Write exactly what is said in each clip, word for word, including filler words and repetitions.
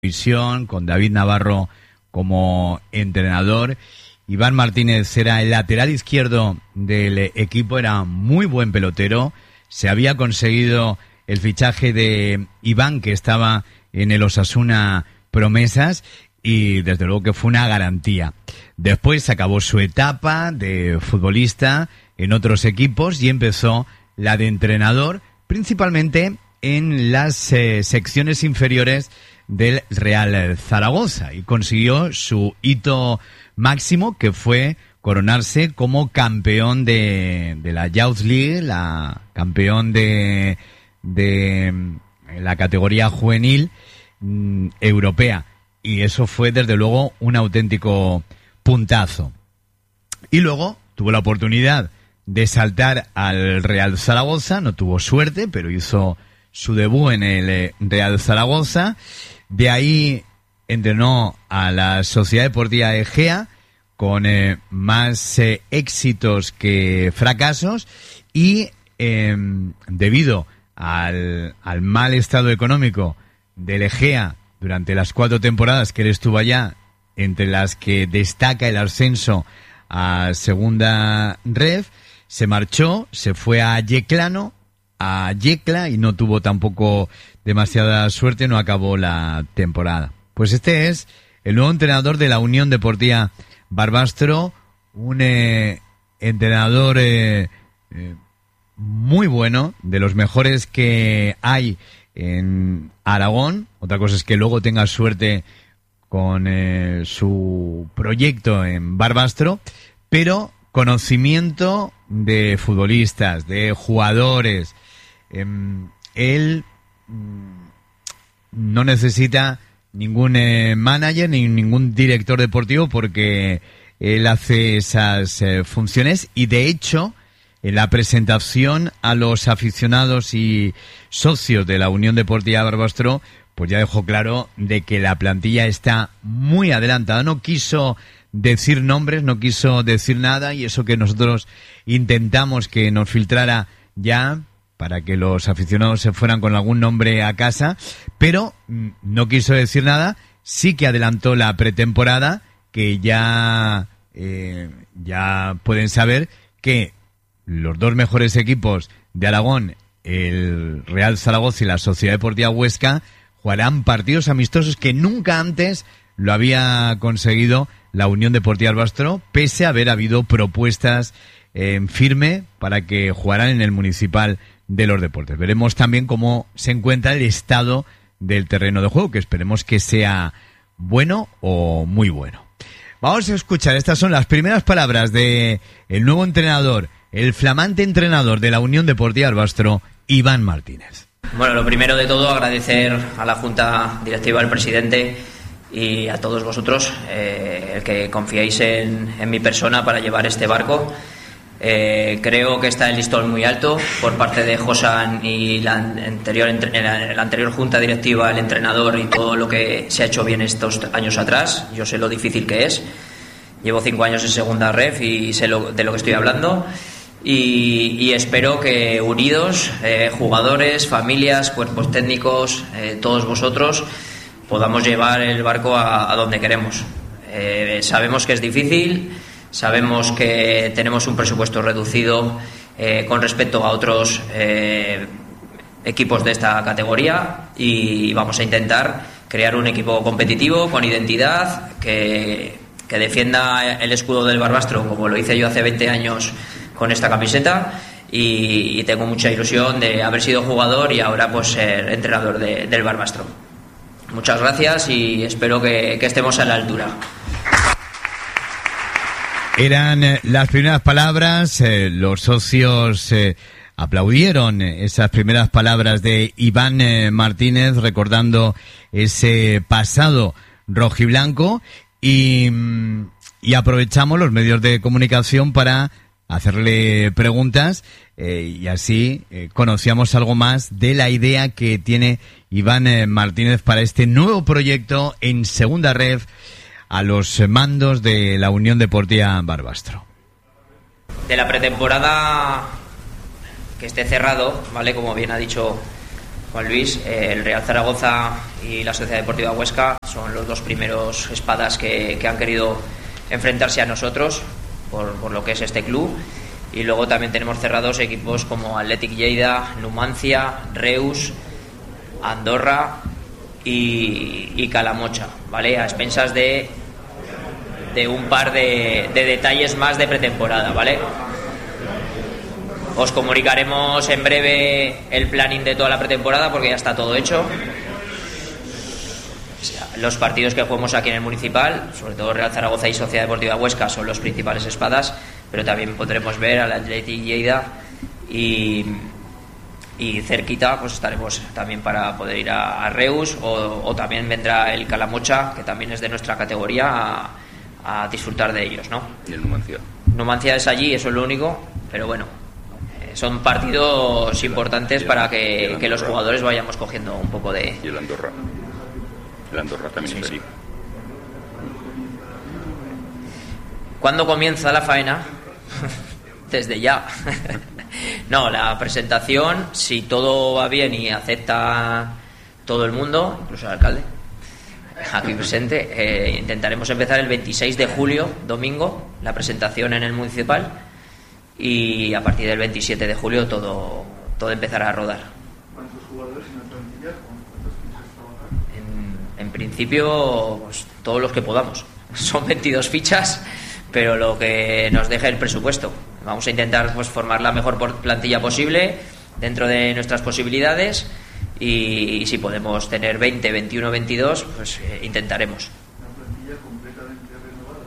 Visión, con David Navarro como entrenador. Iván Martínez era el lateral izquierdo del equipo, era muy buen pelotero. Se había conseguido el fichaje de Iván, que estaba en el Osasuna Promesas, y desde luego que fue una garantía. Después acabó su etapa de futbolista en otros equipos y empezó la de entrenador, principalmente en las eh, secciones inferiores del Real Zaragoza, y consiguió su hito máximo, que fue coronarse como campeón de, de la Youth League, la campeón de, de la categoría juvenil mm, europea, y eso fue desde luego un auténtico puntazo. Y luego tuvo la oportunidad de saltar al Real Zaragoza, no tuvo suerte, pero hizo su debut en el Real Zaragoza. De ahí entrenó a la Sociedad Deportiva Egea, con eh, más eh, éxitos que fracasos, y eh, debido al, al mal estado económico del Egea durante las cuatro temporadas que él estuvo allá, entre las que destaca el ascenso a Segunda Ref, se marchó, se fue a Yeclano, a Yecla, y no tuvo tampoco demasiada suerte, no acabó la temporada. Pues este es el nuevo entrenador de la Unión Deportiva Barbastro, un eh, entrenador eh, eh, muy bueno, de los mejores que hay en Aragón. Otra cosa es que luego tenga suerte con eh, su proyecto en Barbastro, pero conocimiento de futbolistas, de jugadores. Eh, él no necesita ningún eh, manager ni ningún director deportivo, porque él hace esas eh, funciones, y de hecho en la presentación a los aficionados y socios de la Unión Deportiva Barbastro, pues ya dejó claro de que la plantilla está muy adelantada. No quiso decir nombres, no quiso decir nada, y eso que nosotros intentamos que nos filtrara ya, para que los aficionados se fueran con algún nombre a casa, pero no quiso decir nada. Sí que adelantó la pretemporada, que ya, eh, ya pueden saber que los dos mejores equipos de Aragón, el Real Zaragoza y la Sociedad Deportiva Huesca, jugarán partidos amistosos que nunca antes lo había conseguido la Unión Deportiva Barbastro, pese a haber habido propuestas en firme para que jugaran en el Municipal de los Deportes. Veremos también cómo se encuentra el estado del terreno de juego, que esperemos que sea bueno o muy bueno. Vamos a escuchar, estas son las primeras palabras de el nuevo entrenador, el flamante entrenador de la Unión Deportiva Barbastro, Iván Martínez. Bueno, lo primero de todo, agradecer a la Junta Directiva, al presidente y a todos vosotros eh, el que confiéis en, en mi persona para llevar este barco. Eh, creo que está el listón muy alto por parte de Josan y la anterior, la anterior junta directiva, el entrenador y todo lo que se ha hecho bien estos años atrás. Yo sé lo difícil que es. Llevo cinco años en Segunda Ref y sé lo, de lo que estoy hablando. Y, y espero que unidos, eh, jugadores, familias, cuerpos técnicos, eh, todos vosotros, podamos llevar el barco a, a donde queremos. Eh, sabemos que es difícil. Sabemos que tenemos un presupuesto reducido eh, con respecto a otros eh, equipos de esta categoría, y vamos a intentar crear un equipo competitivo, con identidad, que, que defienda el escudo del Barbastro, como lo hice yo hace veinte años con esta camiseta, y, y tengo mucha ilusión de haber sido jugador y ahora pues ser entrenador de, del Barbastro. Muchas gracias y espero que, que estemos a la altura. Eran eh, las primeras palabras, eh, los socios eh, aplaudieron esas primeras palabras de Iván eh, Martínez, recordando ese pasado rojiblanco, y, y aprovechamos los medios de comunicación para hacerle preguntas eh, y así eh, conocíamos algo más de la idea que tiene Iván eh, Martínez para este nuevo proyecto en Segunda Ref, a los mandos de la Unión Deportiva Barbastro. De la pretemporada que esté cerrado, ¿vale? Como bien ha dicho Juan Luis, eh, el Real Zaragoza y la Sociedad Deportiva Huesca son los dos primeros espadas que, que han querido enfrentarse a nosotros por, por lo que es este club. Y luego también tenemos cerrados equipos como Athletic Lleida, Numancia, Reus, Andorra y, y Calamocha, ¿vale? A expensas de, de un par de, de detalles más de pretemporada, ¿vale? Os comunicaremos en breve el planning de toda la pretemporada porque ya está todo hecho. Los partidos que jugamos aquí en el Municipal, sobre todo Real Zaragoza y Sociedad Deportiva Huesca, son los principales espadas, pero también podremos ver al Athletic Lleida y, y cerquita pues estaremos también para poder ir a, a Reus o, o también vendrá el Calamocha, que también es de nuestra categoría, a, a disfrutar de ellos, ¿no? Y el Numancia. Numancia es allí, eso es lo único, pero bueno, eh, son partidos importantes para que, que los jugadores vayamos cogiendo un poco de... Y el Andorra. El Andorra también Sí, es sí. allí. ¿Cuándo comienza la faena? Desde ya. No, la presentación, si todo va bien y acepta todo el mundo, incluso el alcalde aquí presente, eh, intentaremos empezar el veintiséis de julio, domingo, la presentación en el Municipal, y a partir del veintisiete de julio todo, todo empezará a rodar. ¿Cuántos jugadores en la plantilla? ¿Cuántos piensas trabajar? En, en principio, pues, todos los que podamos. Son veintidós fichas, pero lo que nos deje el presupuesto. Vamos a intentar pues formar la mejor plantilla posible dentro de nuestras posibilidades y, y si podemos tener veinte, veintiuno, veintidós, pues eh, intentaremos. ¿Una plantilla completamente renovada?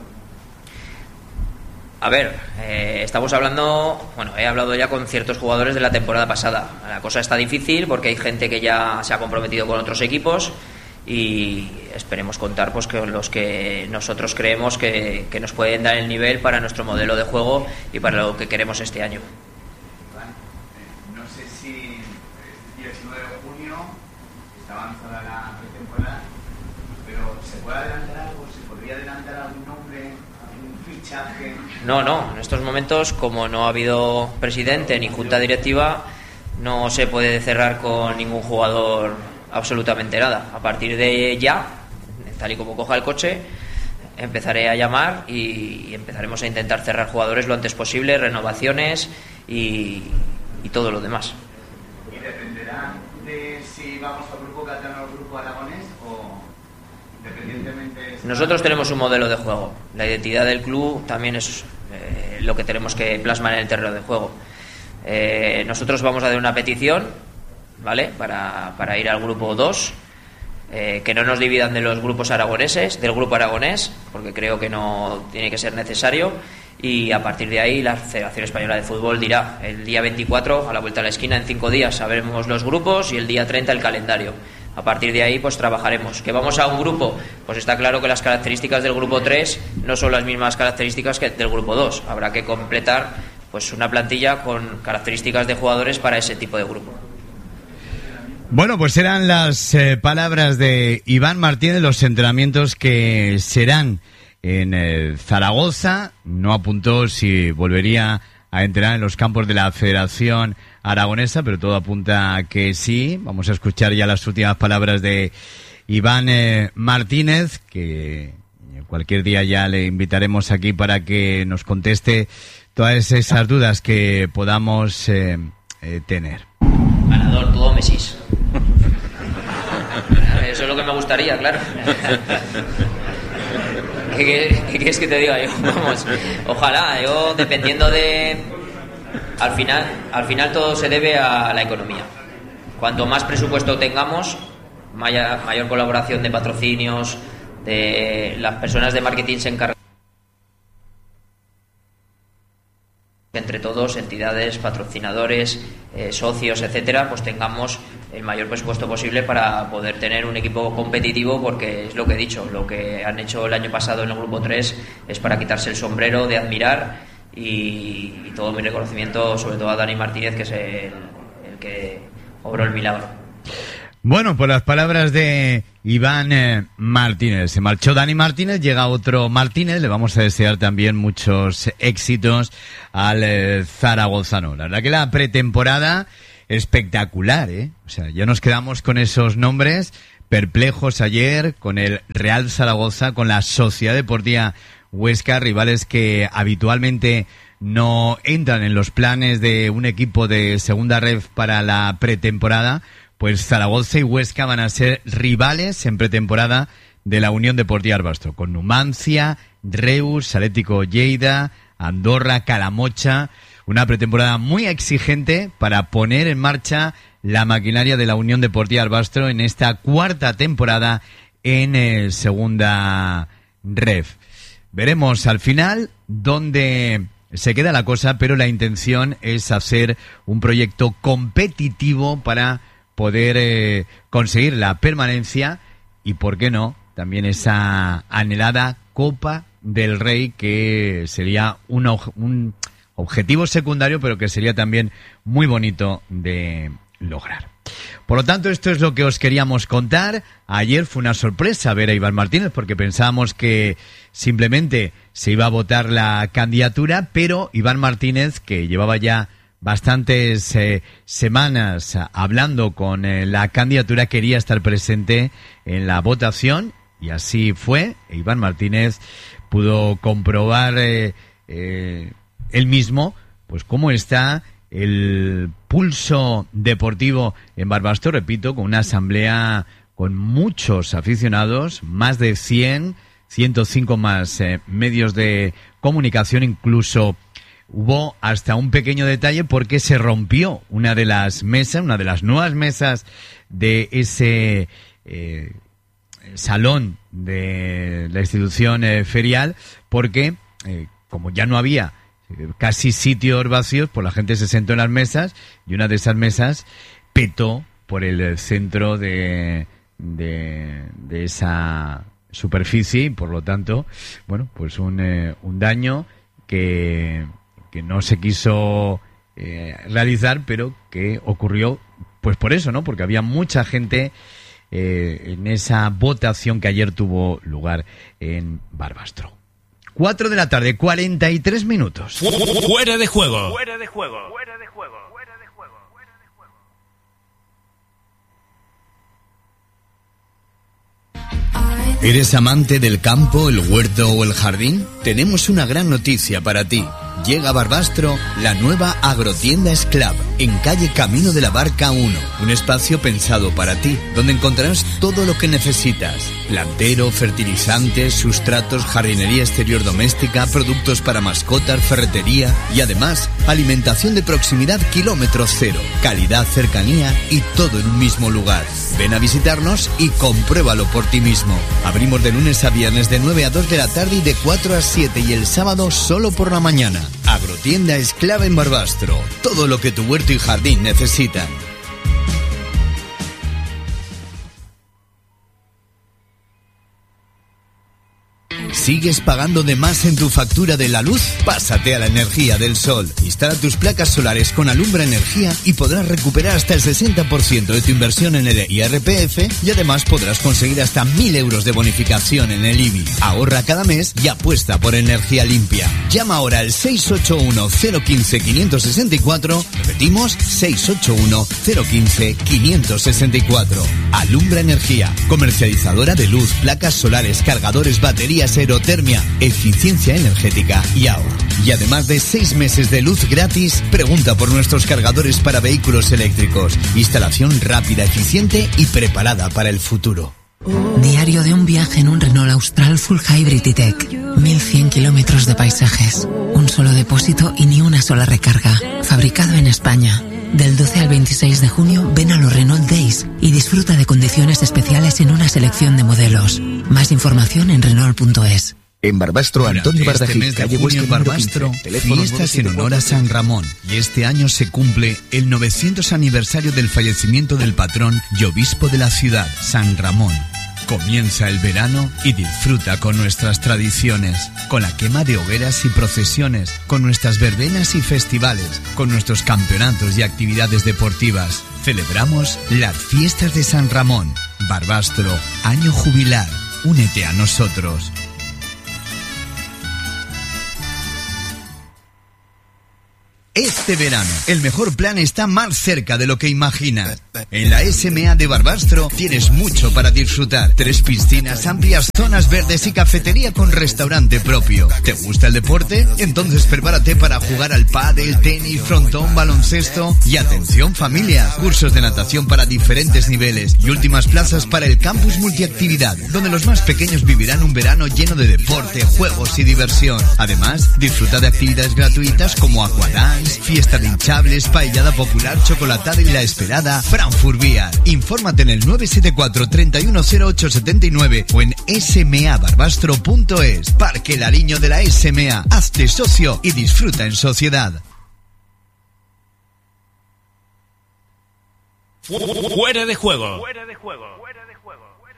A ver, eh, estamos hablando, bueno, he hablado ya con ciertos jugadores de la temporada pasada. La cosa está difícil porque hay gente que ya se ha comprometido con otros equipos y esperemos contar pues con los que nosotros creemos que, que nos pueden dar el nivel para nuestro modelo de juego y para lo que queremos este año. Iván, eh, no sé si el diecinueve de junio está avanzada la pretemporada, pero ¿se puede adelantar algo? ¿Se podría adelantar algún nombre, algún fichaje? No, no, en estos momentos, como no ha habido presidente ni junta directiva, no se puede cerrar con ningún jugador absolutamente nada. A partir de ya, tal y como coja el coche, empezaré a llamar y empezaremos a intentar cerrar jugadores lo antes posible, renovaciones y, y todo lo demás. ¿Y dependerá de si vamos al grupo catalán o al grupo aragonés o independientemente? Nosotros tenemos un modelo de juego. La identidad del club también es eh, lo que tenemos que plasmar en el terreno de juego. Eh, nosotros vamos a dar una petición, ¿vale? Para, para ir al grupo dos, eh, que no nos dividan de los grupos aragoneses, del grupo aragonés, porque creo que no tiene que ser necesario, y a partir de ahí la Federación Española de Fútbol dirá el día veinticuatro, a la vuelta a la esquina, en cinco días sabremos los grupos y el día treinta el calendario. A partir de ahí pues trabajaremos. ¿Que vamos a un grupo? Pues está claro que las características del grupo tres no son las mismas características que del grupo dos. Habrá que completar pues una plantilla con características de jugadores para ese tipo de grupo. Bueno, pues eran las eh, palabras de Iván Martínez, los entrenamientos que serán en eh, Zaragoza. No apuntó si volvería a entrenar en los campos de la Federación Aragonesa, pero todo apunta a que sí. Vamos a escuchar ya las últimas palabras de Iván eh, Martínez, que cualquier día ya le invitaremos aquí para que nos conteste todas esas dudas que podamos eh, eh, tener. Ganador, todo Messi. Eso es lo que me gustaría, claro. ¿Qué, qué, qué quieres que te diga yo? Vamos, ojalá, yo dependiendo de... Al final, al final todo se debe a la economía. Cuanto más presupuesto tengamos, mayor, mayor colaboración de patrocinios, de las personas de marketing se encargan. Entre todos, entidades, patrocinadores, eh, socios, etcétera, pues tengamos el mayor presupuesto posible para poder tener un equipo competitivo, porque es lo que he dicho, lo que han hecho el año pasado en el grupo tres es para quitarse el sombrero de admirar y, y todo mi reconocimiento sobre todo a Dani Martínez, que es el, el que obró el milagro. Bueno, por las palabras de Iván eh, Martínez. Se marchó Dani Martínez, llega otro Martínez. Le vamos a desear también muchos éxitos al eh, zaragozano. La verdad que la pretemporada espectacular, ¿eh? O sea, ya nos quedamos con esos nombres perplejos ayer, con el Real Zaragoza, con la Sociedad Deportiva Huesca, rivales que habitualmente no entran en los planes de un equipo de segunda ref para la pretemporada. Pues Zaragoza y Huesca van a ser rivales en pretemporada de la Unión Deportiva Barbastro, con Numancia, Reus, Atlético Lleida, Andorra, Calamocha, una pretemporada muy exigente para poner en marcha la maquinaria de la Unión Deportiva Barbastro en esta cuarta temporada en eh, segunda ref. Veremos al final dónde se queda la cosa, pero la intención es hacer un proyecto competitivo para poder eh, conseguir la permanencia y, ¿por qué no?, también esa anhelada Copa del Rey, que sería un, un objetivo secundario, pero que sería también muy bonito de lograr. Por lo tanto, esto es lo que os queríamos contar. Ayer fue una sorpresa ver a Iván Martínez, porque pensábamos que simplemente se iba a votar la candidatura, pero Iván Martínez, que llevaba ya bastantes eh, semanas hablando con eh, la candidatura, quería estar presente en la votación, y así fue. Iván Martínez pudo comprobar eh, eh, él mismo pues cómo está el pulso deportivo en Barbastro, repito, con una asamblea con muchos aficionados, más de cien, ciento cinco más eh, medios de comunicación, incluso hubo hasta un pequeño detalle porque se rompió una de las mesas, una de las nuevas mesas de ese eh, salón de la institución eh, ferial, porque eh, como ya no había eh, casi sitios vacíos, pues la gente se sentó en las mesas y una de esas mesas petó por el centro de, de, de esa superficie y, por lo tanto, bueno, pues un, eh, un daño que... que no se quiso eh, realizar, pero que ocurrió pues por eso, ¿no? Porque había mucha gente eh, en esa votación que ayer tuvo lugar en Barbastro. Cuatro de la tarde, cuarenta y tres minutos. Fuera de juego. Fuera de juego. Fuera de juego. Fuera de juego. Fuera de juego. ¿Eres amante del campo, el huerto o el jardín? Tenemos una gran noticia para ti. Llega a Barbastro la nueva agrotienda Esclav, en calle Camino de la Barca uno. Un espacio pensado para ti, donde encontrarás todo lo que necesitas. Plantero, fertilizantes, sustratos, jardinería exterior doméstica, productos para mascotas, ferretería y además alimentación de proximidad kilómetro cero. Calidad, cercanía y todo en un mismo lugar. Ven a visitarnos y compruébalo por ti mismo. Abrimos de lunes a viernes de nueve a dos de la tarde y de cuatro a siete, y el sábado solo por la mañana. Agrotienda Esclav en Barbastro. Todo lo que tu huerto y jardín necesitan. ¿Sigues pagando de más en tu factura de la luz? Pásate a la energía del sol. Instala tus placas solares con Alumbra Energía y podrás recuperar hasta el sesenta por ciento de tu inversión en el I R P F, y además podrás conseguir hasta mil euros de bonificación en el I B I. Ahorra cada mes y apuesta por energía limpia. Llama ahora al seis ocho uno cero uno cinco cinco seis cuatro. Repetimos, seis ocho uno cero uno cinco cinco seis cuatro. Alumbra Energía, comercializadora de luz, placas solares, cargadores, baterías, aerotermia, eficiencia energética y ahorro. Y además de seis meses de luz gratis, pregunta por nuestros cargadores para vehículos eléctricos. Instalación rápida, eficiente y preparada para el futuro. Diario de un viaje en un Renault Austral Full Hybrid E-Tech. mil cien kilómetros de paisajes. Un solo depósito y ni una sola recarga. Fabricado en España. Del doce al veintiséis de junio, ven a los Renault Days y disfruta de condiciones especiales en una selección de modelos. Más información en Renault punto es. En Barbastro, Antonio Este Bardají, mes de calle junio Huesca, en Barbastro, fiestas en honor a San Ramón. Y este año se cumple el novecientos aniversario del fallecimiento del patrón y obispo de la ciudad, San Ramón. Comienza el verano y disfruta con nuestras tradiciones, con la quema de hogueras y procesiones, con nuestras verbenas y festivales, con nuestros campeonatos y actividades deportivas. Celebramos las fiestas de San Ramón. Barbastro, año jubilar. Únete a Este verano, el mejor plan está más cerca de lo que imaginas. En la S M A de Barbastro tienes mucho para disfrutar. Tres piscinas, amplias zonas verdes y cafetería con restaurante propio. ¿Te gusta el deporte? Entonces prepárate para jugar al pádel, tenis, frontón, baloncesto y atención familia. Cursos de natación para diferentes niveles y últimas plazas para el campus multiactividad, donde los más pequeños vivirán un verano lleno de deporte, juegos y diversión. Además, disfruta de actividades gratuitas como aquadance, fiesta de hinchables, paellada popular, chocolatada y la esperada Frankfurt Beer. Infórmate en el nueve siete cuatro, treinta y uno cero ocho setenta y nueve o en s m a barbastro punto es. Parque Lariño de la S M A. Hazte socio y disfruta en sociedad. Fuera de juego. Fuera de juego.